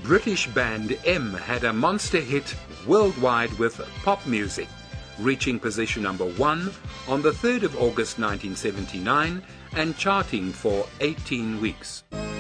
British band M had a monster hit worldwide with pop music, reaching position number 1 on the 3rd of August 1979 and charting for 18 weeks.